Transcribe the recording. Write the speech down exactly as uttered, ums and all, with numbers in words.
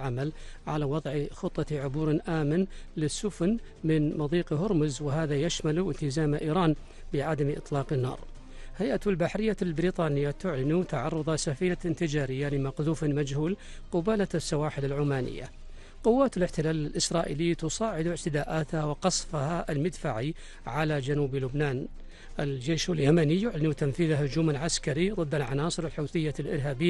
العمل على وضع خطة عبور آمن للسفن من مضيق هرمز، وهذا يشمل التزام إيران بعدم إطلاق النار. هيئة البحرية البريطانية تعلن تعرض سفينة تجارية لمقذوف مجهول قبالة السواحل العمانية. قوات الاحتلال الإسرائيلي تصاعد اعتداءاتها وقصفها المدفعي على جنوب لبنان. الجيش اليمني يعلن تنفيذ هجوم عسكري ضد العناصر الحوثية الإرهابية